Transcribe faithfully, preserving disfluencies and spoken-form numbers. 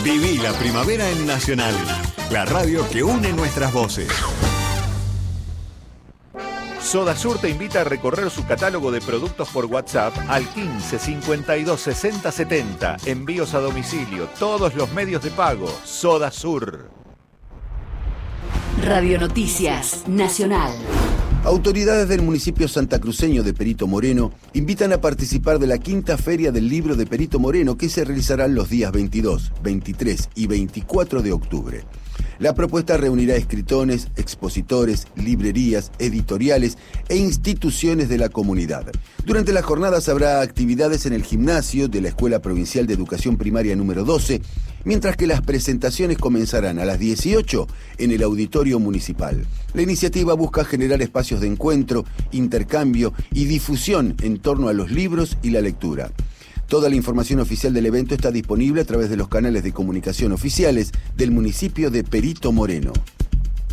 Viví la primavera en Nacional, la radio que une nuestras voces. Sodasur te invita a recorrer su catálogo de productos por WhatsApp al quince cincuenta y dos sesenta setenta. Envíos a domicilio, todos los medios de pago. Sodasur. Radio Noticias Nacional. Autoridades del municipio santacruceño de Perito Moreno invitan a participar de la quinta Feria del Libro de Perito Moreno, que se realizará los días veintidós, veintitrés y veinticuatro de octubre. La propuesta reunirá escritores, expositores, librerías, editoriales e instituciones de la comunidad. Durante las jornadas habrá actividades en el gimnasio de la Escuela Provincial de Educación Primaria número doce, mientras que las presentaciones comenzarán a las dieciocho en el Auditorio Municipal. La iniciativa busca generar espacios de encuentro, intercambio y difusión en torno a los libros y la lectura. Toda la información oficial del evento está disponible a través de los canales de comunicación oficiales del municipio de Perito Moreno.